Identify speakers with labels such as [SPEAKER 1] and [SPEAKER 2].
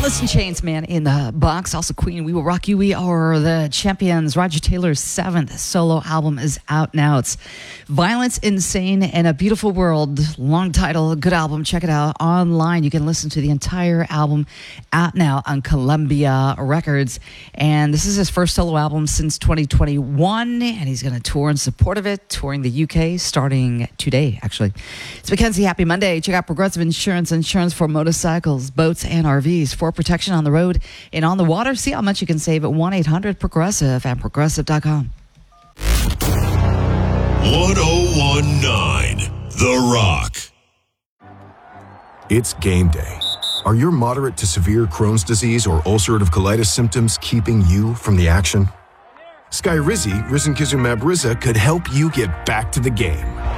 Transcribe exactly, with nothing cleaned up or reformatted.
[SPEAKER 1] Alice in Chains, Man in the Box. Also Queen, We Will Rock You. We Are the Champions. Roger Taylor's seventh solo album is out now. It's Violence, Insane, and a Beautiful World. Long title, good album. Check it out online. You can listen to the entire album out now on Columbia Records. And this is his first solo album since twenty twenty-one, and he's going to tour in support of it, touring the U K starting today, actually. It's Mackenzie. Happy Monday. Check out Progressive Insurance, insurance for motorcycles, boats, and R Vs. For protection on the road and on the water. See how much you can save at one eight hundred progressive and progressive dot com.
[SPEAKER 2] one oh one point nine The Rock.
[SPEAKER 3] It's game day. Are your moderate to severe Crohn's disease or ulcerative colitis symptoms keeping you from the action? Skyrizi, risankizumab Riza, could help you get back to the game.